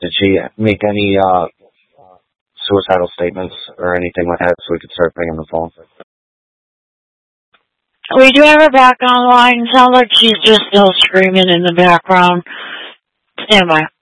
Did she make any suicidal statements or anything like that so we could start playing on the phone? We do have her back on the line. Sounds like she's just still screaming in the background. Stand by.